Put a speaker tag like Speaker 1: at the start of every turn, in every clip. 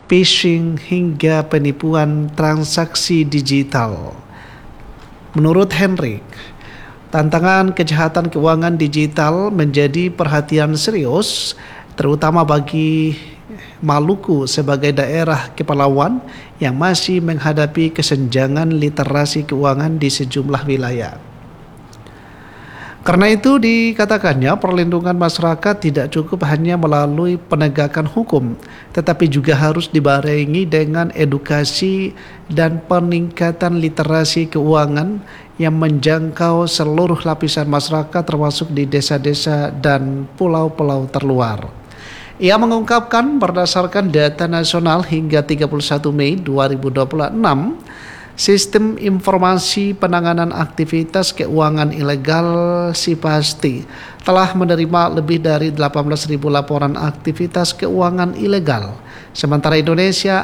Speaker 1: phishing hingga penipuan transaksi digital. Menurut Henrik, tantangan kejahatan keuangan digital menjadi perhatian serius, terutama bagi Maluku sebagai daerah kepulauan yang masih menghadapi kesenjangan literasi keuangan di sejumlah wilayah. Karena itu dikatakannya perlindungan masyarakat tidak cukup hanya melalui penegakan hukum, tetapi juga harus dibarengi dengan edukasi dan peningkatan literasi keuangan yang menjangkau seluruh lapisan masyarakat termasuk di desa-desa dan pulau-pulau terluar. Ia mengungkapkan berdasarkan data nasional hingga 31 Mei 2026, Sistem Informasi Penanganan Aktivitas Keuangan Ilegal (SIPASTI) telah menerima lebih dari 18.000 laporan aktivitas keuangan ilegal. Sementara Indonesia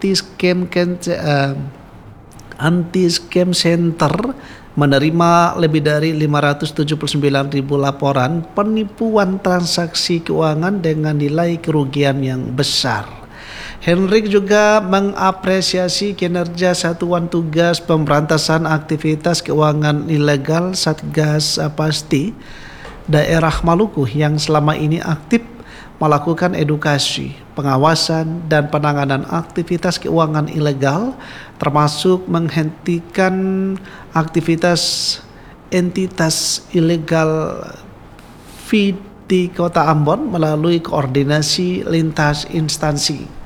Speaker 1: Anti-Scam Center menerima lebih dari 579.000 laporan penipuan transaksi keuangan dengan nilai kerugian yang besar. Henrik juga mengapresiasi kinerja Satuan Tugas Pemberantasan Aktivitas Keuangan Ilegal Satgas Pasti daerah Maluku yang selama ini aktif melakukan edukasi, pengawasan, dan penanganan aktivitas keuangan ilegal, termasuk menghentikan aktivitas entitas ilegal di Kota Ambon melalui koordinasi lintas instansi.